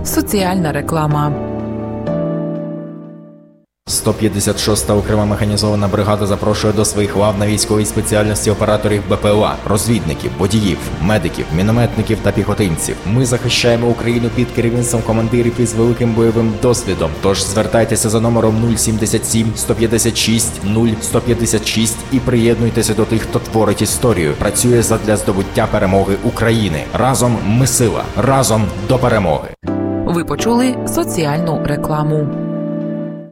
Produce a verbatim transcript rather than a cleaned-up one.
Соціальна реклама. сто п'ятдесят шоста окрема механізована бригада запрошує до своїх лав на військовій спеціальності операторів БПЛА, розвідників, водіїв, медиків, мінометників та піхотинців. Ми захищаємо Україну під керівництвом командирів із великим бойовим досвідом. Тож звертайтеся за номером нуль сімдесят сім сто п'ятдесят шість нуль сто п'ятдесят шість і приєднуйтеся до тих, хто творить історію, працює задля здобуття перемоги України. Разом ми сила, разом до перемоги. Ви почули соціальну рекламу.